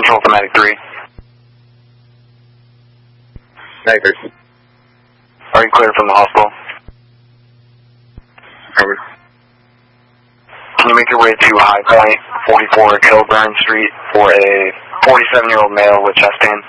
Control for Medic 3. Medic 3. Are you clear from the hospital? Over. Can you make your way to High Point, 44 Kilburn Street for a 47-year-old male with chest pain?